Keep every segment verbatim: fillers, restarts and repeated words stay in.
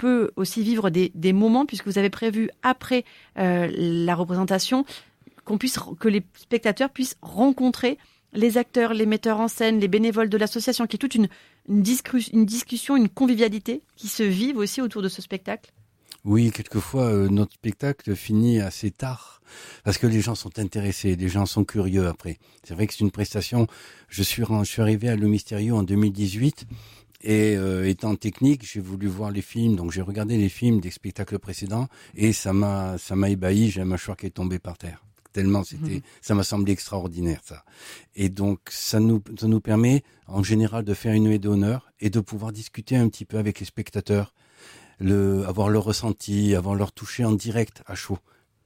peut aussi vivre des, des moments, puisque vous avez prévu après euh, la représentation qu'on puisse, que les spectateurs puissent rencontrer les acteurs, les metteurs en scène, les bénévoles de l'association, qui est toute une, une, discus- une discussion, une convivialité qui se vivent aussi autour de ce spectacle. Oui, quelquefois, euh, notre spectacle finit assez tard parce que les gens sont intéressés, les gens sont curieux après. C'est vrai que c'est une prestation. Je suis, je suis arrivé à Le Mysterio en deux mille dix-huit et euh, étant technique, j'ai voulu voir les films. Donc j'ai regardé les films des spectacles précédents et ça m'a, ça m'a ébahi. J'ai la mâchoire qui est tombée par terre. Tellement c'était, mmh. ça m'a semblé extraordinaire ça. Et donc ça nous, ça nous permet en général de faire une nuée d'honneur et de pouvoir discuter un petit peu avec les spectateurs. Le, avoir leur ressenti, avoir leur toucher en direct à chaud.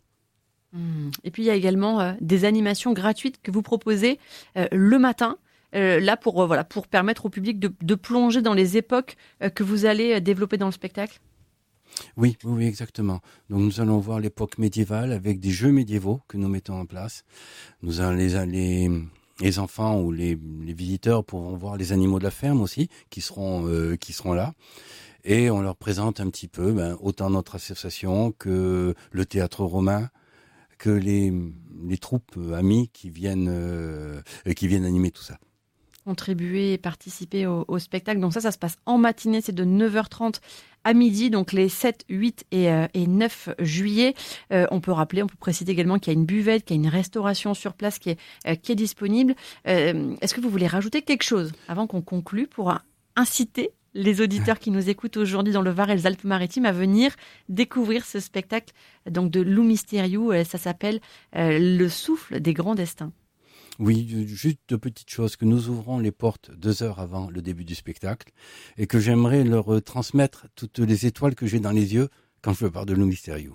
Mmh. Et puis il y a également euh, des animations gratuites que vous proposez euh, le matin, euh, là pour, euh, voilà, pour permettre au public de, de plonger dans les époques euh, que vous allez euh, développer dans le spectacle. Oui, oui, oui, exactement. Donc nous allons voir l'époque médiévale avec des jeux médiévaux que nous mettons en place. Nous allons les, les, les enfants ou les, les visiteurs pourront voir les animaux de la ferme aussi qui seront, euh, qui seront là. Et on leur présente un petit peu ben, autant notre association que le théâtre romain, que les, les troupes amies qui viennent, euh, qui viennent animer tout ça. Contribuer et participer au, au spectacle. Donc ça, ça se passe en matinée, c'est de neuf heures trente à midi, donc les sept, huit et, euh, et neuf juillet. Euh, on peut rappeler, on peut préciser également qu'il y a une buvette, qu'il y a une restauration sur place qui est, euh, qui est disponible. Euh, est-ce que vous voulez rajouter quelque chose avant qu'on conclue pour inciter les auditeurs qui nous écoutent aujourd'hui dans le Var et les Alpes-Maritimes à venir découvrir ce spectacle donc de Lou Mysterio. Ça s'appelle euh, Le souffle des grands destins. Oui, juste de petites choses, que nous ouvrons les portes deux heures avant le début du spectacle et que j'aimerais leur transmettre toutes les étoiles que j'ai dans les yeux quand je parle de Lou Mysterio.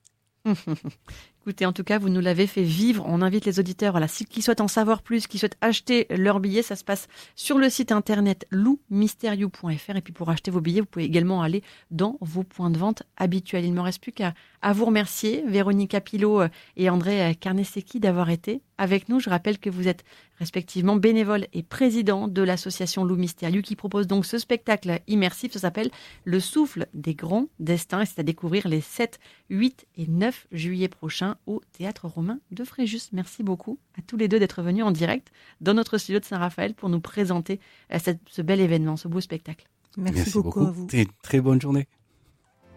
Écoutez, en tout cas, vous nous l'avez fait vivre. On invite les auditeurs, voilà, qui souhaitent en savoir plus, qui souhaitent acheter leur billet, ça se passe sur le site internet lou mysterio point f r. Et puis pour acheter vos billets, vous pouvez également aller dans vos points de vente habituels. Il ne me reste plus qu'à à vous remercier, Véronica Pilot et André Carnesecchi, d'avoir été avec nous. Je rappelle que vous êtes respectivement bénévole et président de l'association Lou Mysterio qui propose donc ce spectacle immersif. Ça s'appelle Le souffle des grands destins et c'est à découvrir les sept, huit et neuf juillet prochains au Théâtre Romain de Fréjus. Merci beaucoup à tous les deux d'être venus en direct dans notre studio de Saint-Raphaël pour nous présenter cette, ce bel événement, ce beau spectacle. Merci, Merci beaucoup, beaucoup à vous. Très, très bonne journée.